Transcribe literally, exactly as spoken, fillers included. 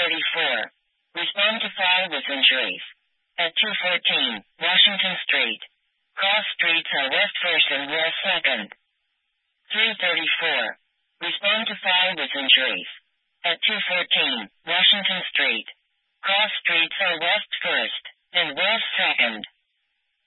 thirty-four. Respond to file with injuries. At two fourteen, Washington Street. Cross streets are West First and West Second. three thirty-four. Respond to file with injuries. At two fourteen, Washington Street. Cross streets are West First.